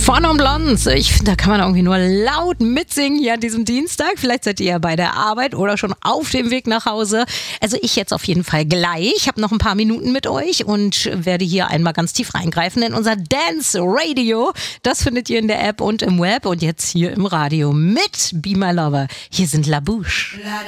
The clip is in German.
Fun on Blondes. Ich finde, da kann man irgendwie nur laut mitsingen hier an diesem Dienstag. Vielleicht seid ihr ja bei der Arbeit oder schon auf dem Weg nach Hause. Also ich jetzt auf jeden Fall gleich. Ich habe noch ein paar Minuten mit euch und werde hier einmal ganz tief reingreifen in unser Dance Radio. Das findet ihr in der App und im Web und jetzt hier im Radio mit Be My Lover. Hier sind La Bouche.